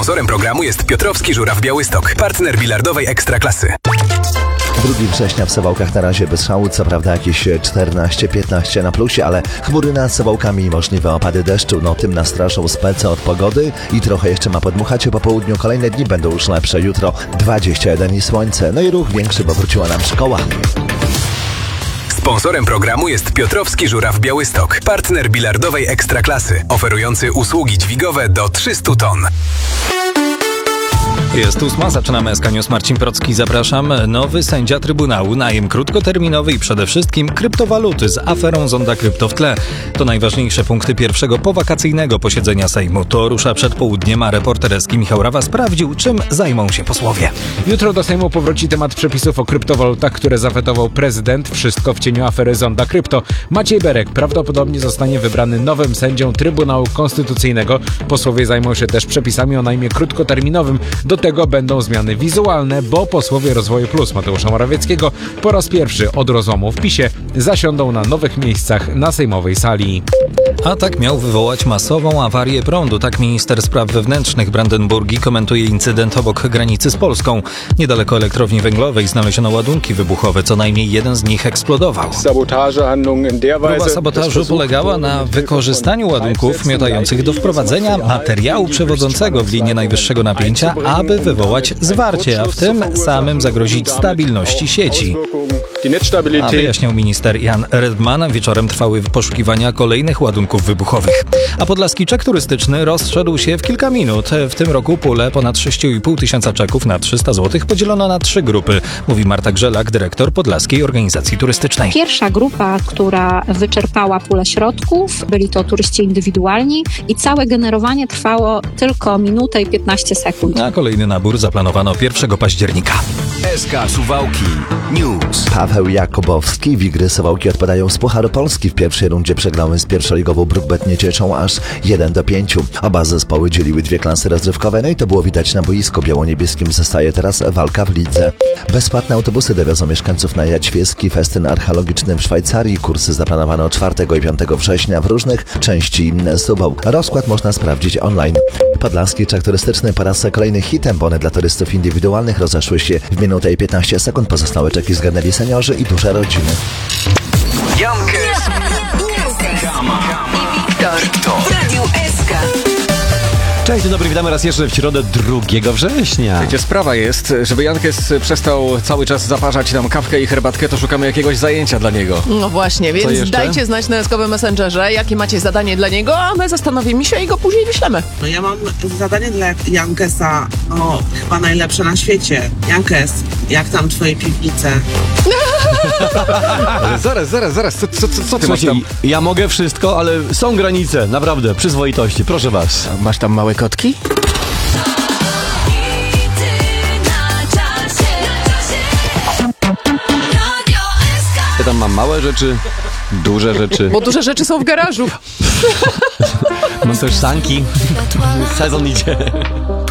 Sponsorem programu jest Piotrowski Żuraw Białystok, partner bilardowej Ekstraklasy. 2 września w Suwałkach na razie bez szału, co prawda jakieś 14-15 na plusie, ale chmury nad Suwałkami i możliwe opady deszczu, no tym nastraszą spece od pogody i trochę jeszcze ma podmuchać. Po południu kolejne dni będą już lepsze, jutro 21 i słońce, no i ruch większy, bo wróciła nam szkoła. Sponsorem programu jest Piotrowski Żuraw Białystok, partner bilardowej Ekstraklasy, oferujący usługi dźwigowe do 300 ton. Jest 8, zaczynamy SK News. Marcin Procki, zapraszam. Nowy sędzia Trybunału, najem krótkoterminowy i przede wszystkim kryptowaluty z aferą Zonda Krypto w tle. To najważniejsze punkty pierwszego powakacyjnego posiedzenia Sejmu. To rusza przed południem, a reporter SK Michał Rawa sprawdził, czym zajmą się posłowie. Jutro do Sejmu powróci temat przepisów o kryptowalutach, które zawetował prezydent. Wszystko w cieniu afery Zonda Krypto. Maciej Berek prawdopodobnie zostanie wybrany nowym sędzią Trybunału Konstytucyjnego. Posłowie zajmą się też przepisami o najmie krótkoterminowym. Do tego będą zmiany wizualne, bo posłowie Rozwoju Plus Mateusza Morawieckiego po raz pierwszy od rozłamu w PiS-ie zasiądą na nowych miejscach na sejmowej sali. Atak miał wywołać masową awarię prądu. Tak minister spraw wewnętrznych Brandenburgii komentuje incydent obok granicy z Polską. Niedaleko elektrowni węglowej znaleziono ładunki wybuchowe. Co najmniej jeden z nich eksplodował. Próba sabotażu polegała na wykorzystaniu ładunków miotających do wprowadzenia materiału przewodzącego w linię najwyższego napięcia, aby wywołać zwarcie, a w tym samym zagrozić stabilności sieci. A wyjaśniał minister Jan Redman, wieczorem trwały poszukiwania kolejnych ładunków wybuchowych. A podlaski czek turystyczny rozszedł się w kilka minut. W tym roku pulę ponad 6,5 tysiąca czeków na 300 zł podzielono na 3 grupy, mówi Marta Grzelak, dyrektor Podlaskiej Organizacji Turystycznej. Pierwsza grupa, która wyczerpała pulę środków, byli to turyści indywidualni i całe generowanie trwało tylko minutę i 15 sekund. A kolejny nabór zaplanowano 1 października. SK Suwałki News. Paweł Jakubowski. Wigry Suwałki odpadają z Pucharu Polski. W pierwszej rundzie przegrały z pierwszoligową Brukbet Niecieczą aż 1-5. Oba zespoły dzieliły 2 klasy rozrywkowe, no i to było widać na boisku. Biało-niebieskim zostaje teraz walka w lidze. Bezpłatne autobusy dowiozą mieszkańców na Jaćwieski festyn archeologiczny w Szwajcarii. Kursy zaplanowano 4 i 5 września w różnych części Suwałk. Rozkład można sprawdzić online. Podlaski czek turystyczny po raz kolejny hitem, bo one dla turystów indywidualnych rozeszły się w minutę i 15 sekund. Pozostałe czeki zgarnęli seniorzy i duże rodziny. Jankes i Wiktor w Radiu SK. Cześć, dzień dobry, witamy raz jeszcze w środę 2 września. Wiecie, sprawa jest, żeby Jankes przestał cały czas zaparzać nam kawkę i herbatkę, to szukamy jakiegoś zajęcia dla niego. No właśnie, więc dajcie znać na SKowym Messengerze, jakie macie zadanie dla niego, a my zastanowimy się i go później wyślemy. No ja mam zadanie dla Jankesa, chyba najlepsze na świecie. Jankes, jak tam twoje piwnice? Zaraz, co ty masz tam? Ja mogę wszystko, ale są granice, naprawdę, przyzwoitości, proszę was. A masz tam małe kotki? Ja tam mam małe rzeczy, duże rzeczy. Bo duże rzeczy są w garażu. Mam też sanki. Sezon idzie.